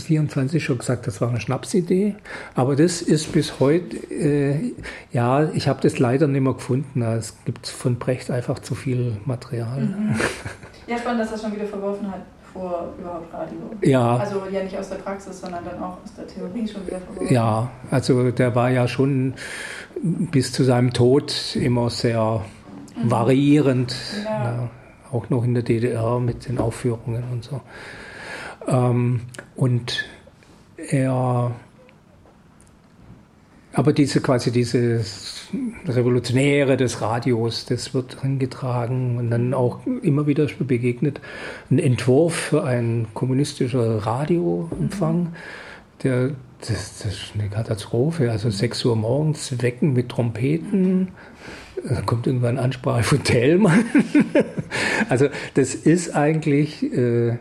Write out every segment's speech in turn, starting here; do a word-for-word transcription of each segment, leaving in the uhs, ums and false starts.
vierundzwanzig schon gesagt, das war eine Schnapsidee. Aber das ist bis heute, äh, ja, ich habe das leider nicht mehr gefunden. Es gibt von Brecht einfach zu viel Material. Mhm. Ja, spannend, dass er schon wieder verworfen hat vor überhaupt Radio. Ja. Also ja nicht aus der Praxis, sondern dann auch aus der Theorie schon wieder verworfen. Ja, also der war ja schon bis zu seinem Tod immer sehr mhm. variierend. Ja. Ja, auch noch in der D D R mit den Aufführungen und so. Ähm, und er, aber diese quasi dieses Revolutionäre des Radios, das wird angetragen und dann auch immer wieder begegnet ein Entwurf für ein kommunistischer Radioempfang, der das, das ist eine Katastrophe, also sechs Uhr morgens wecken mit Trompeten, da kommt irgendwann Ansprache von Thälmann. Also das ist eigentlich, äh,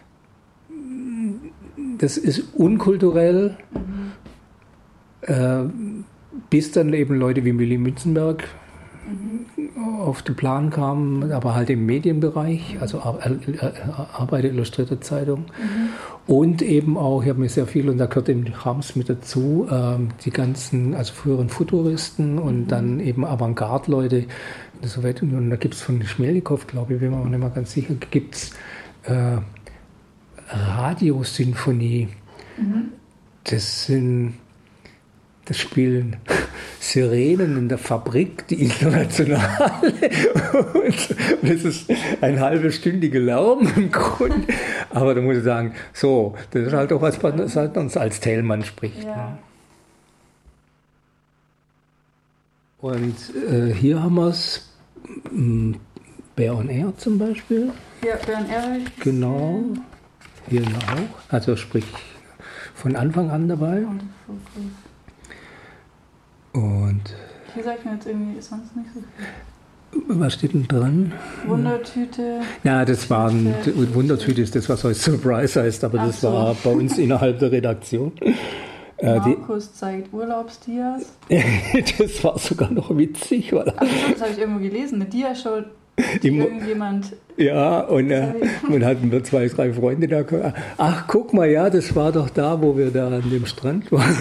das ist unkulturell, mhm. äh, bis dann eben Leute wie Willy Münzenberg mhm. auf den Plan kamen, aber halt im Medienbereich, also Ar- Ar- Arbeit Illustrierte Zeitung. Mhm. Und eben auch, ich habe mir sehr viel, und da gehört eben Rams mit dazu, ähm, die ganzen, also früheren Futuristen und mhm. dann eben Avantgarde-Leute in der Sowjetunion. Und da gibt es von Schmelnikow, glaube ich, bin mir auch nicht mehr ganz sicher, gibt es äh, Radiosinfonie. Mhm. Das sind, das spielen Sirenen in der Fabrik, die Internationale. Und das ist ein halbstündiger Lärm im Grunde. Aber da muss ich sagen, so, das ist halt auch was, was uns als Thälmann spricht. Ja. Und äh, hier haben wir es, Bear on Air zum Beispiel. Ja, Bear on Air. Genau. Hier auch. Also sprich von Anfang an dabei. Und hier sagt mir jetzt irgendwie sonst nicht so viel. Was steht denn dran? Wundertüte. Ja, das war ein, Wundertüte ist das, was heute Surprise heißt, aber Ach das so. war bei uns innerhalb der Redaktion. Markus die, zeigt Urlaubsdias. Das war sogar noch witzig. Oder? Ach, das habe ich irgendwo gelesen, eine Diashow, die Im, irgendjemand... Ja, und äh, dann hatten wir zwei, drei Freunde da. Ach, guck mal, ja, das war doch da, wo wir da an dem Strand waren.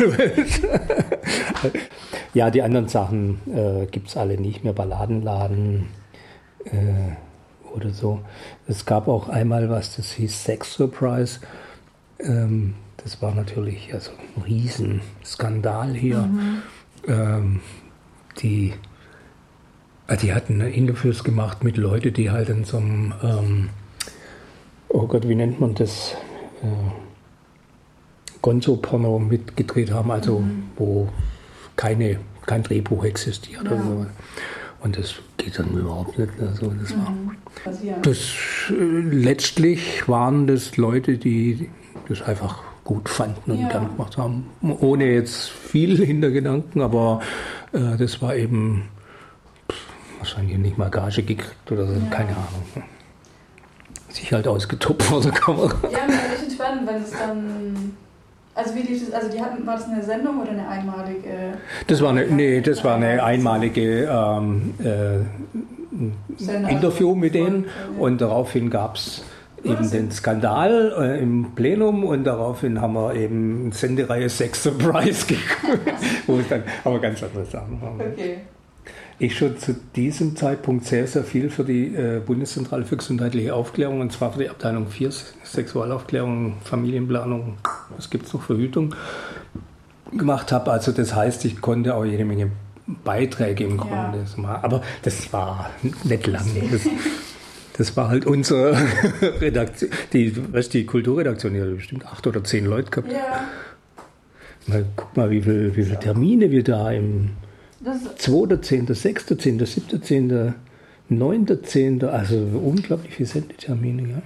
Ja, die anderen Sachen äh, gibt es alle nicht mehr. Balladenladen äh, oder so. Es gab auch einmal was, das hieß Sex Surprise. Ähm, das war natürlich also ein Riesenskandal hier. Mhm. Ähm, die, äh, die hatten Interviews gemacht mit Leuten, die halt in so einem, ähm, oh Gott, wie nennt man das? Äh, Gonzo-Porno mitgedreht haben, also mhm. wo keine, kein Drehbuch existiert. Ja. Oder so. Und das geht dann überhaupt nicht. Also das war, mhm. das, äh, letztlich waren das Leute, die das einfach gut fanden und ja. gern gemacht haben. Ohne jetzt viel Hintergedanken, aber äh, das war eben pff, wahrscheinlich nicht mal Gage gekriegt oder so, ja. keine Ahnung. Sich halt ausgetobt vor der Kamera. Ja, das ist ein bisschen spannend, wenn es dann... Also wie lief das, also die hatten, war das eine Sendung oder eine einmalige? Das war eine, nee, das war eine einmalige ähm, äh, Interview mit denen und daraufhin gab es eben den Skandal äh, im Plenum und daraufhin haben wir eben Sendereihe Sex Surprise geguckt, wo es dann aber ganz andere Sachen waren. Okay. Ich schon zu diesem Zeitpunkt sehr, sehr viel für die äh, Bundeszentrale für gesundheitliche Aufklärung, und zwar für die Abteilung vier, Sexualaufklärung, Familienplanung, was gibt es noch, Verhütung, gemacht habe. Also das heißt, ich konnte auch jede Menge Beiträge im Grunde ja. machen, aber das war nicht lang. Das, das war halt unsere Redaktion, die, was die Kulturredaktion, die hat bestimmt acht oder zehn Leute gehabt. Ja. Mal, guck mal, wie viele wie viel Termine wir da im zweiter zehnter, sechster zehnter, siebter zehnter, neunter zehnter, also unglaublich viele Sendetermine, ja.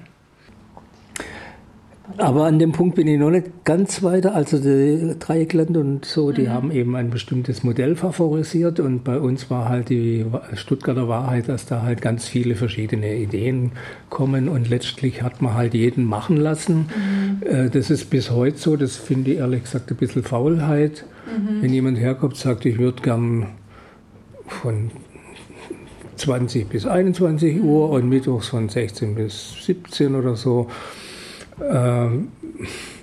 Aber an dem Punkt bin ich noch nicht ganz weiter. Also die Dreieckland und so, die mhm. haben eben ein bestimmtes Modell favorisiert und bei uns war halt die Stuttgarter Wahrheit, dass da halt ganz viele verschiedene Ideen kommen und letztlich hat man halt jeden machen lassen. Mhm. Das ist bis heute so, das finde ich ehrlich gesagt ein bisschen Faulheit. Mhm. Wenn jemand herkommt und sagt, ich würde gern von zwanzig bis einundzwanzig Uhr und mittwochs von sechzehn bis siebzehn oder so, Ähm,